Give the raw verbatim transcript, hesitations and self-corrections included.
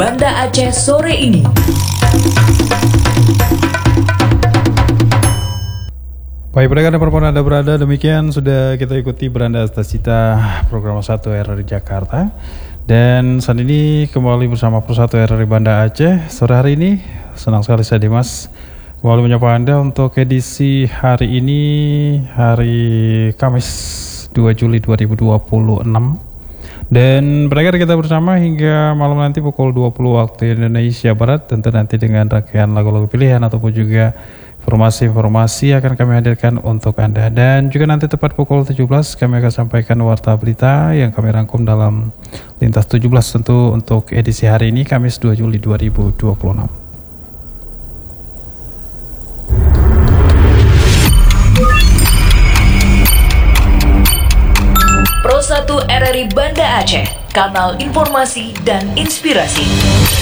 Banda Aceh sore ini. Baik, pendengar dimanapun Anda berada, demikian sudah kita ikuti Beranda Cita program satu R R I Jakarta. Dan saat ini kembali bersama Pro satu R R I Banda Aceh. Sore hari ini senang sekali saya Dimas kembali menyapa Anda untuk edisi hari ini, hari Kamis dua Juli dua ribu dua puluh enam. Dan pendengar kita bersama hingga malam nanti pukul dua puluh waktu Indonesia Barat, tentu nanti dengan rangkaian lagu-lagu pilihan ataupun juga informasi-informasi akan kami hadirkan untuk Anda. Dan juga nanti tepat pukul tujuh belas kami akan sampaikan warta berita yang kami rangkum dalam Lintas tujuh belas tentu untuk edisi hari ini Kamis dua Juli dua ribu dua puluh enam. Pro satu R R I Banda Aceh, kanal informasi dan inspirasi.